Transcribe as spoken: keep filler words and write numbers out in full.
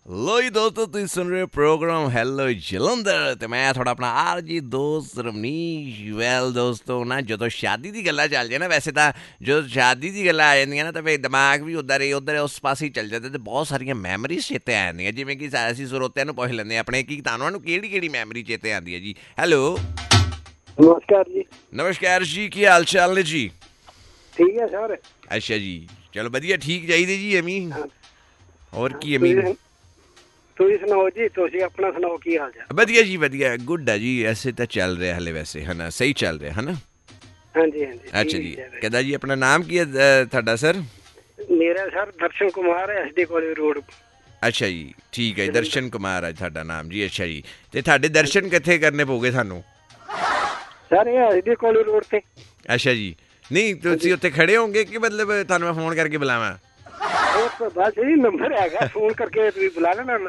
ਲੋ ਜੀ ਦੋਸਤੋ, ਤੁਸੀਂ ਸੁਣ ਰਹੇ ਪ੍ਰੋਗਰਾਮ ਹੈਲੋ ਜਲੰਧਰ ਤੇ ਮੈਂ ਤੁਹਾਡਾ ਆਪਣਾ ਆਰ ਜੀ ਦੋਸਤ ਰਮਨੀਸ਼। ਵੈਲ ਦੋਸਤੋ, ਨਾ ਜਦੋਂ ਸ਼ਾਦੀ ਦੀ ਗੱਲਾਂ ਚੱਲ ਜਾਏ ਨਾ, ਵੈਸੇ ਤਾਂ ਜਦੋਂ ਸ਼ਾਦੀ ਦੀ ਗੱਲਾਂ ਆ ਜਾਂਦੀਆਂ ਨਾ ਤਾਂ ਫਿਰ ਦਿਮਾਗ ਵੀ ਉੱਧਰ ਹੀ ਉੱਧਰ ਉਸ ਪਾਸੇ ਹੀ ਚੱਲ ਜਾਂਦਾ ਤੇ ਬਹੁਤ ਸਾਰੀਆਂ ਮੈਮਰੀਜ਼ ਚੇਤੇ ਆ ਜਾਂਦੀਆਂ। ਜਿਵੇਂ ਕਿ ਅਸੀਂ ਸਰੋਤਿਆਂ ਨੂੰ ਪੁੱਛ ਲੈਂਦੇ ਆਪਣੇ ਕੀ ਤੁਹਾਨੂੰ ਨੂੰ ਕਿਹੜੀ ਕਿਹੜੀ ਮੈਮਰੀ ਚੇਤੇ ਆਉਂਦੀ ਹੈ ਜੀ। ਹੈਲੋ, ਨਮਸਕਾਰ ਜੀ। ਨਮਸਕਾਰ ਜੀ, ਕੀ ਹਾਲ ਚਾਲ ਨੇ ਜੀ? ਠੀਕ ਹੈ ਸਰ। ਅੱਛਾ ਜੀ, ਚਲੋ ਵਧੀਆ, ਠੀਕ ਚਾਹੀਦੇ ਜੀ ਐਵੇਂ। ਹੋਰ ਕੀ ਐਵੇਂ? ਤੁਸੀਂ ਸੁਣਾਓ ਜੀ, ਤੁਸੀਂ ਆਪਣਾ ਸੁਣਾਓ, ਕੀ ਹਾਲ ਚਾਲ? ਵਧੀਆ ਜੀ, ਵਧੀਆ, ਗੁੱਡ ਹੈ ਜੀ। ਐਸੇ ਤਾਂ ਚੱਲ ਰਿਹਾ ਹਲੇ, ਵੈਸੇ ਹੈ ਨਾ, ਸਹੀ ਚੱਲ ਰਿਹਾ ਹੈ ਨਾ। ਹਾਂਜੀ ਹਾਂਜੀ। ਅੱਛਾ ਜੀ, ਕਿੱਦਾਂ ਜੀ? ਆਪਣਾ ਨਾਮ ਕੀ ਹੈ ਤੁਹਾਡਾ ਸਰ? ਮੇਰਾ ਸਰ ਦਰਸ਼ਨ ਕੁਮਾਰ ਹੈ, ਐਸ ਡੀ ਕਾਲਜ ਰੋਡ। ਅੱਛਾ ਜੀ, ਠੀਕ ਹੈ, ਦਰਸ਼ਨ ਕੁਮਾਰ ਹੈ ਤੁਹਾਡਾ ਨਾਮ ਜੀ। ਅੱਛਾ ਜੀ, ਤੇ ਤੁਹਾਡੇ ਦਰਸ਼ਨ ਕਿੱਥੇ ਕਰਨੇ ਪਊਗੇ ਸਾਨੂੰ? ਸਰ ਇਹ ਐਸ ਡੀ ਕਾਲਜ ਰੋਡ ਤੇ। ਅੱਛਾ ਜੀ, ਨਹੀਂ ਤੁਸੀਂ ਉੱਥੇ ਖੜੇ ਹੋਗੇ ਕਿ ਮਤਲਬ ਤੁਹਾਨੂੰ ਮੈਂ ਫੋਨ ਕਰਕੇ ਬੁਲਾਵਾਂ? ਬਸ ਜੀ, ਨੰਬਰ ਹੈਗਾ, ਫੋਨ ਕਰਕੇ ਤੁਸੀਂ ਬੁਲਾ ਲੈਣਾ।